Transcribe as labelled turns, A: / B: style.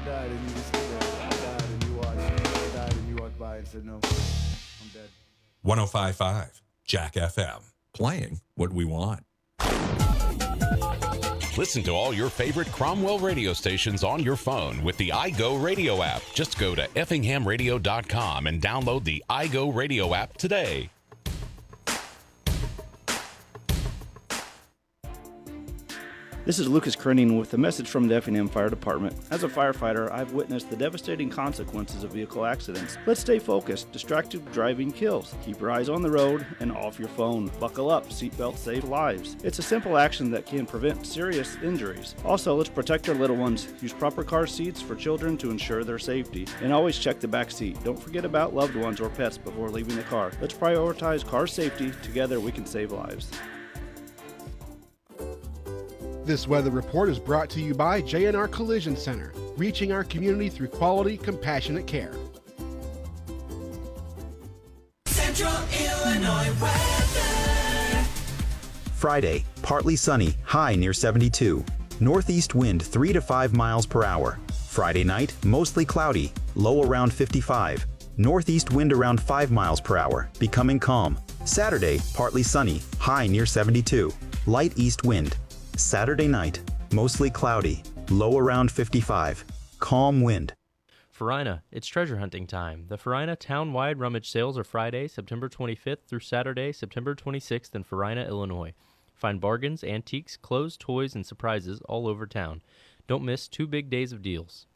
A: died and you just stood there. I died and you watched. I died and you walked by and said, no, I'm dead.
B: 105.5 Jack FM.
C: Playing what we want.
D: Listen to all your favorite Cromwell radio stations on your phone with the iGo Radio app. Just go to effinghamradio.com and download the iGo Radio app today.
E: This is Lucas Krenning with a message from the Effingham Fire Department. As a firefighter, I've witnessed the devastating consequences of vehicle accidents. Let's stay focused. Distracted driving kills. Keep your eyes on the road and off your phone. Buckle up. Seatbelts save lives. It's a simple action that can prevent serious injuries. Also, let's protect our little ones. Use proper car seats for children to ensure their safety. And always check the back seat. Don't forget about loved ones or pets before leaving the car. Let's prioritize car safety. Together we can save lives.
F: This weather report is brought to you by J&R Collision Center, reaching our community through quality, compassionate care.
G: Central Illinois weather.
H: Friday, partly sunny, high near 72. Northeast wind 3 to 5 miles per hour. Friday night, mostly cloudy, low around 55. Northeast wind around 5 miles per hour, becoming calm. Saturday, partly sunny, high near 72. Light east wind. Saturday night, mostly cloudy, low around 55, calm wind.
I: Farina, it's treasure hunting time. The Farina town-wide rummage sales are Friday, September 25th through Saturday, September 26th in Farina, Illinois. Find bargains, antiques, clothes, toys, and surprises all over town. Don't miss 2 big days of deals.